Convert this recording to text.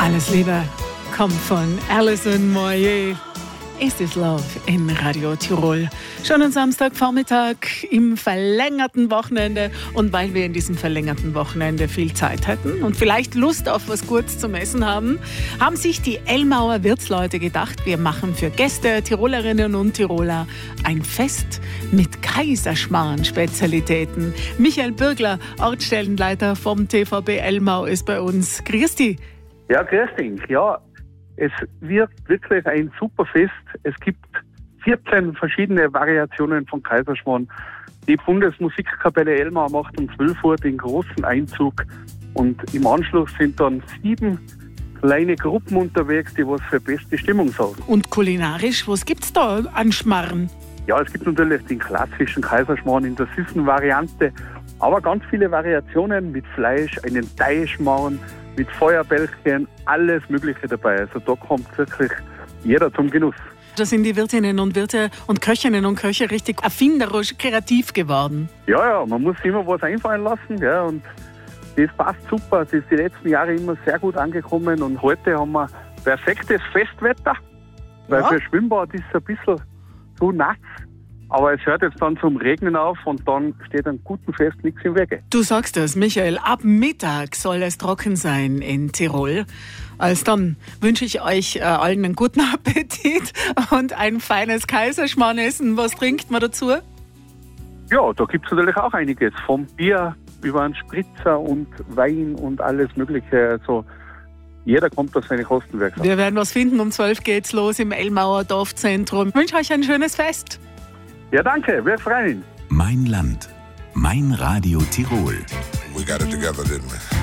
Alles Liebe kommt von Alison Moyer. Is This Love in Radio Tirol. Schon am Samstagvormittag im verlängerten Wochenende. Und weil wir in diesem verlängerten Wochenende viel Zeit hatten und vielleicht Lust auf was Gutes zum Essen haben, haben sich die Elmauer Wirtsleute gedacht, wir machen für Gäste, Tirolerinnen und Tiroler ein Fest mit Kaiserschmarrn-Spezialitäten. Michael Bürgler, Ortsstellenleiter vom TVB Elmau, ist bei uns. Grüß dich. Ja, grüß dich. Ja, es wird wirklich ein super Fest. Es gibt 14 verschiedene Variationen von Kaiserschmarrn. Die Bundesmusikkapelle Elmau macht um 12 Uhr den großen Einzug und im Anschluss sind dann 7 kleine Gruppen unterwegs, die was für beste Stimmung sorgen. Und kulinarisch, was gibt's da an Schmarrn? Ja, es gibt natürlich den klassischen Kaiserschmarrn in der süßen Variante, aber ganz viele Variationen mit Fleisch, einen Thai-Schmarrn, mit Feuerbällchen, alles Mögliche dabei. Also da kommt wirklich jeder zum Genuss. Da sind die Wirtinnen und Wirte und Köchinnen und Köche richtig erfinderisch, kreativ geworden. Ja, man muss sich immer was einfallen lassen. Ja, und das passt super. Das ist die letzten Jahre immer sehr gut angekommen. Und heute haben wir perfektes Festwetter, weil für Schwimmbad ist es ein bisschen zu nass. Aber es hört jetzt dann zum Regnen auf und dann steht einem guten Fest nichts im Wege. Du sagst es, Michael, ab Mittag soll es trocken sein in Tirol. Also dann wünsche ich euch allen einen guten Appetit und ein feines Kaiserschmarrnessen. Was trinkt man dazu? Ja, da gibt es natürlich auch einiges. Vom Bier über einen Spritzer und Wein und alles Mögliche. Also jeder kommt auf seine Kosten wirksam. Wir werden was finden. Um 12 geht's los im Elmauer Dorfzentrum. Ich wünsche euch ein schönes Fest. Ja, danke, wir freuen uns. Mein Land, mein Radio Tirol. We got it together, didn't we?